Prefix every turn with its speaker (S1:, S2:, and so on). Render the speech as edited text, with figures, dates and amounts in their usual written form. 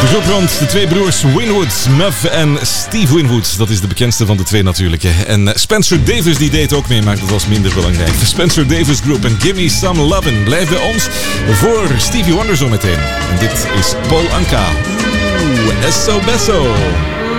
S1: groep rond de twee broers Winwood, Muff en Steve Winwood. Dat is de bekendste van de twee natuurlijk. En Spencer Davis die deed ook mee, maar dat was minder belangrijk. De Spencer Davis Group en Gimme Some Lovin'. Blijf bij ons voor Stevie Wonder zometeen. En dit is Paul Anka. Esso Besso.